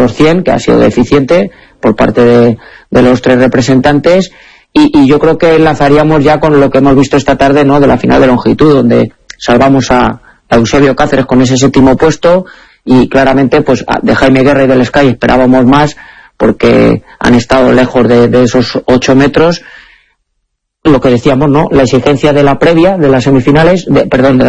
100%, que ha sido deficiente por parte de los 3 representantes, y yo creo que enlazaríamos ya con lo que hemos visto esta tarde, ¿no?, de la final de longitud, donde salvamos a Eusebio Cáceres con ese 7º puesto, y claramente pues de Jaime Guerra y del Sky esperábamos más, porque han estado lejos de esos 8 metros. Lo que decíamos, ¿no?, la exigencia de la previa, de las semifinales, de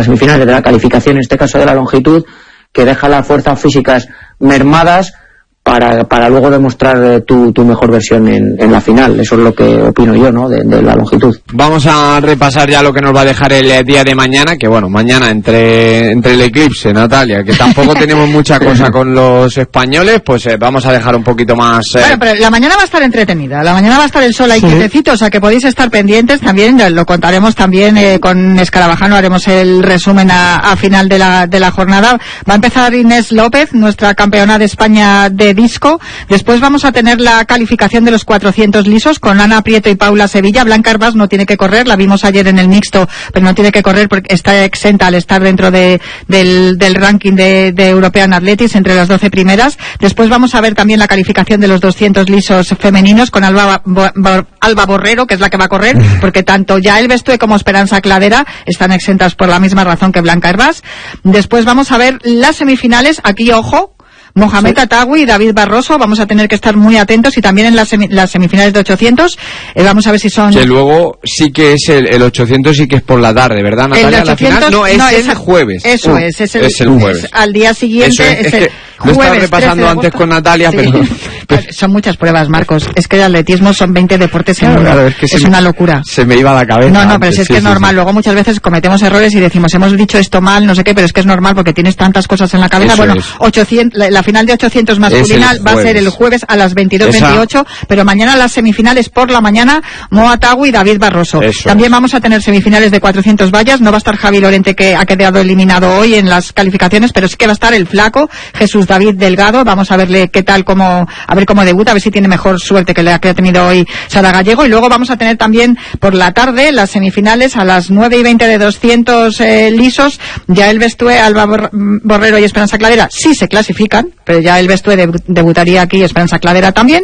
la calificación, en este caso de la longitud, que deja las fuerzas físicas mermadas para luego demostrar tu mejor versión en la final. Eso es lo que opino yo, ¿no?, de la longitud. Vamos a repasar ya lo que nos va a dejar el día de mañana, que bueno, mañana entre el eclipse, Natalia, que tampoco tenemos mucha cosa con los españoles, pues vamos a dejar un poquito más... Bueno, pero la mañana va a estar entretenida, la mañana va a estar el sol ahí quietecito, o sea que podéis estar pendientes también, lo contaremos también con Escarabajano, haremos el resumen a final de la jornada. Va a empezar Inés López, nuestra campeona de España de disco. Después vamos a tener la calificación de los 400 lisos con Ana Prieto y Paula Sevilla. Blanca Herbás no tiene que correr, la vimos ayer en el mixto, pero no tiene que correr porque está exenta al estar dentro del ranking de European Athletics entre las 12 primeras. Después vamos a ver también la calificación de los 200 lisos femeninos con Alba Borrero, que es la que va a correr, porque tanto Yael Bestue como Esperanza Cladera están exentas por la misma razón que Blanca Herbás. Después vamos a ver las semifinales, aquí ojo, Mohamed Atawi y David Barroso, vamos a tener que estar muy atentos, y también en las semifinales de 800, vamos a ver si son... Que luego sí que es el 800, sí que es por la tarde, ¿verdad, Natalia? El 800, no, es el jueves. Eso es el jueves. Al día siguiente es el lo estaba repasando antes con Natalia, pero... Son muchas pruebas, Marcos. Es que el atletismo son 20 deportes en uno. Claro, es una locura. Se me iba la cabeza. No, pero es que es normal. Luego muchas veces cometemos errores y decimos, hemos dicho esto mal, no sé qué, pero es que es normal porque tienes tantas cosas en la cabeza. Eso bueno, 800, la final de 800 masculina va a ser el jueves a las 22:28, pero mañana las semifinales por la mañana, Moa Atawi y David Barroso. También vamos a tener semifinales de 400 vallas. No va a estar Javi Lorente, que ha quedado eliminado hoy en las calificaciones, pero sí que va a estar el flaco Jesús David Delgado. Vamos a verle qué tal, a ver cómo debuta, a ver si tiene mejor suerte que la que ha tenido hoy Sara Gallego. Y luego vamos a tener también por la tarde las semifinales a las 9:20 de 200 lisos. Yael Bestue, Alba Borrero y Esperanza Cladera sí se clasifican, pero ya el Bestue debutaría aquí, Esperanza Cladera también.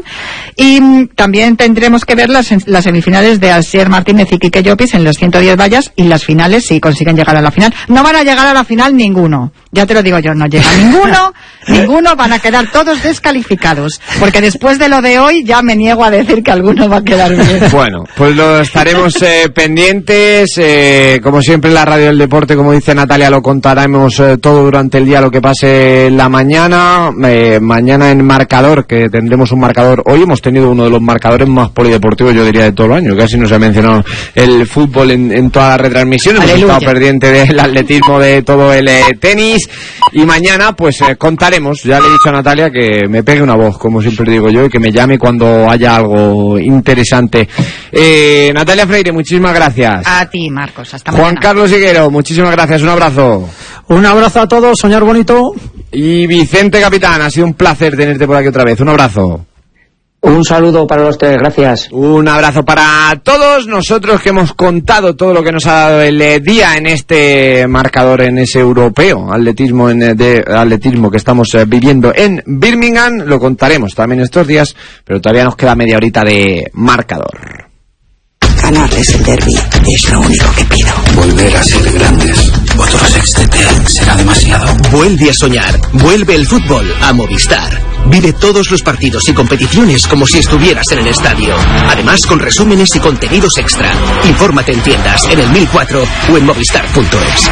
Y también tendremos que ver las semifinales de Asier Martínez y Quique Llopis en los 110 vallas, y las finales si consiguen llegar a la final. No van a llegar a la final ninguno, ya te lo digo yo, no llega ninguno, van a quedar todos descalificados, porque después de lo de hoy ya me niego a decir que alguno va a quedar bien. Bueno, pues lo estaremos pendientes, como siempre en la Radio del Deporte, como dice Natalia, lo contaremos todo durante el día, lo que pase en la mañana. Mañana en marcador, que tendremos un marcador. Hoy hemos tenido uno de los marcadores más polideportivos, yo diría, de todo el año. Casi no se ha mencionado el fútbol en toda la retransmisión. Hemos estado pendiente del atletismo, de todo el tenis. Y mañana pues contaremos. Ya le he dicho a Natalia que me pegue una voz, como siempre digo yo, y que me llame cuando haya algo interesante. Natalia Freire, muchísimas gracias. A ti, Marcos, hasta mañana. Juan Carlos Higuero, muchísimas gracias, un abrazo. Un abrazo a todos, soñar bonito. Y Vicente Capitán, ha sido un placer tenerte por aquí otra vez, un abrazo. Un saludo para los tres, gracias. Un abrazo para todos nosotros, que hemos contado todo lo que nos ha dado el día en este marcador, en ese europeo atletismo de atletismo que estamos viviendo en Birmingham. Lo contaremos también estos días, pero todavía nos queda media horita de marcador. Ganarles el derbi es lo único que pido. Volver a ser grandes. Otro Sextetel será demasiado. Vuelve a soñar. Vuelve el fútbol a Movistar. Vive todos los partidos y competiciones como si estuvieras en el estadio. Además, con resúmenes y contenidos extra. Infórmate en tiendas, en el 1004 o en movistar.es.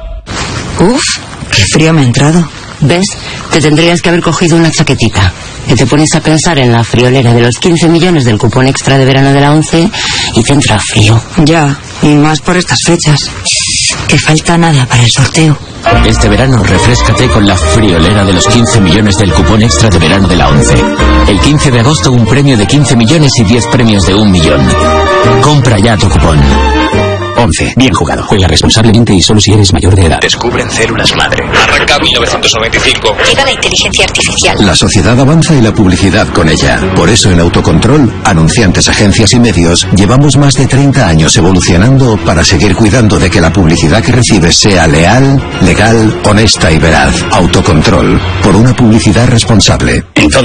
Uf, qué frío me ha entrado. ¿Ves? Te tendrías que haber cogido una chaquetita. Que te pones a pensar en la friolera de los 15 millones del cupón extra de verano de la 11 y te entra frío. Ya, y más por estas fechas. Que falta nada para el sorteo. Este verano refréscate con la friolera de los 15 millones del cupón extra de verano de la 11. El 15 de agosto un premio de 15 millones y 10 premios de 1 millón. Compra ya tu cupón. 11. Bien jugado. Juega responsablemente y solo si eres mayor de edad. Descubren células madre. Arranca 1995. Llega la inteligencia artificial. La sociedad avanza y la publicidad con ella. Por eso en Autocontrol, anunciantes, agencias y medios, llevamos más de 30 años evolucionando para seguir cuidando de que la publicidad que recibes sea leal, legal, honesta y veraz. Autocontrol. Por una publicidad responsable. En toda